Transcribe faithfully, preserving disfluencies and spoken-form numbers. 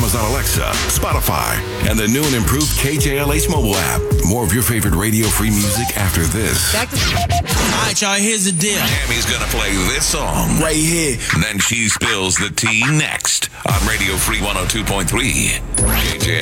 Amazon Alexa, Spotify, and the new and improved K J L H mobile app. More of your favorite radio-free music after this. Back to- All right, y'all, here's the deal. Tammy's gonna play this song right here. And then she spills the tea next on Radio Free one oh two point three. K J